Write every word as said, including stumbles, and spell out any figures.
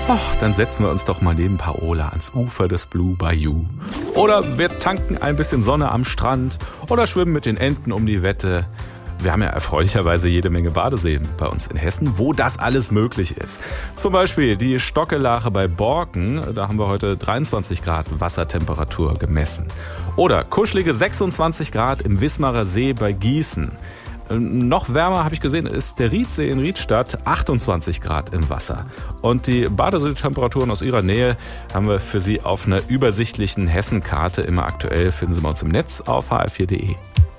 ach, dann setzen wir uns doch mal neben Paola ans Ufer des Blue Bayou. Oder wir tanken ein bisschen Sonne am Strand oder schwimmen mit den Enten um die Wette. Wir haben ja erfreulicherweise jede Menge Badeseen bei uns in Hessen, wo das alles möglich ist. Zum Beispiel die Stockelache bei Borken, da haben wir heute dreiundzwanzig Grad Wassertemperatur gemessen. Oder kuschelige sechsundzwanzig Grad im Wismarer See bei Gießen. Noch wärmer, habe ich gesehen, ist der Riedsee in Riedstadt, achtundzwanzig Grad im Wasser. Und die Badeseetemperaturen aus ihrer Nähe haben wir für Sie auf einer übersichtlichen Hessenkarte. Immer aktuell finden Sie bei uns im Netz auf h r vier punkt d e.